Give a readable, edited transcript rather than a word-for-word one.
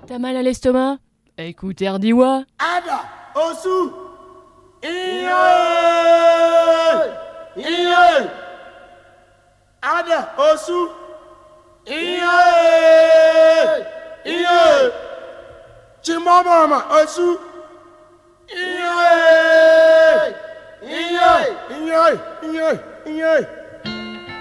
T'as mal à l'estomac? Écoute Erdiwa. Ada, Osu, Iye, Iye, Ada, Osu, Iye, Iye, Chimamama, Osu, Iye, Iye, Iye, Iye, Iye.